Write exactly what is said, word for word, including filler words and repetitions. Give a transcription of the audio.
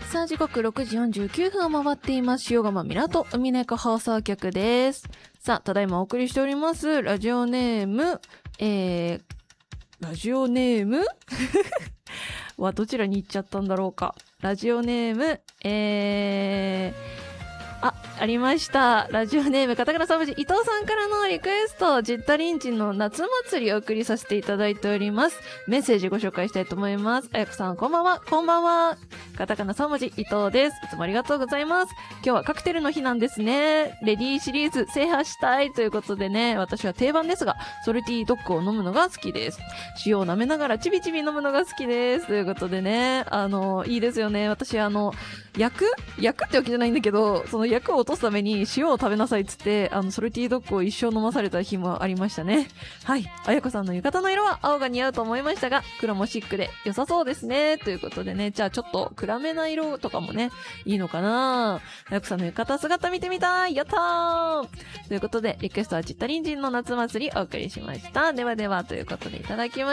さあ時刻ろくじよんじゅうきゅうふんを回っています。塩釜港海猫放送局です。さあただいまお送りしておりますラジオネームえー、ラジオネームはどちらに行っちゃったんだろうか。ラジオネームえーあ、ありました。ラジオネームカタカナさん文字伊藤さんからのリクエスト、ジッタリンチンの夏祭りをお送りさせていただいております。メッセージご紹介したいと思います。あやこさんこんばんは。こんばんは。カタカナさん文字伊藤です。いつもありがとうございます。今日はカクテルの日なんですね。レディーシリーズ制覇したいということでね、私は定番ですがソルティードッグを飲むのが好きです。塩を舐めながらちびちび飲むのが好きですということでね、あのいいですよね。私あの焼く焼くってわけじゃないんだけど、その役を落とすために塩を食べなさいっつってあのソルティードッグを一生飲まされた日もありましたね。はい、あやこさんの浴衣の色は青が似合うと思いましたが黒もシックで良さそうですねということでね、じゃあちょっと暗めな色とかもねいいのかな。あやこさんの浴衣姿見てみたい。やったーということでリクエストはちったりんじんの夏祭りお送りしました。ではではということでいただきました。